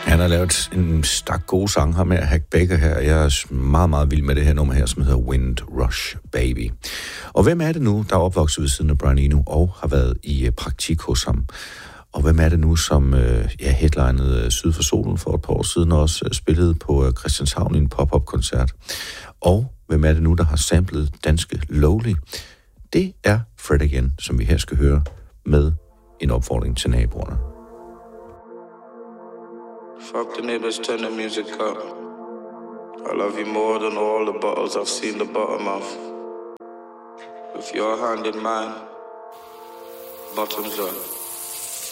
Han har lavet en stak gode sang her med Hack Baker her. Jeg er meget, meget vild med det her nummer her, som hedder Wind Rush Baby. Og hvem er det nu, der er opvokset ved siden af Brian Eno og har været i praktik hos ham? Og hvem er det nu, som headlinede Syd for Solen for et par år siden og også spillede på Christianshavn i en pop-up-koncert? Og hvem er det nu, der har samplet danske Lowly? Det er Fred Again, som vi her skal høre med en opfordring til naboerne. Fuck the neighbors, turn the music up. I love you more than all the bottles I've seen the bottom of. With your hand in mine, bottoms up.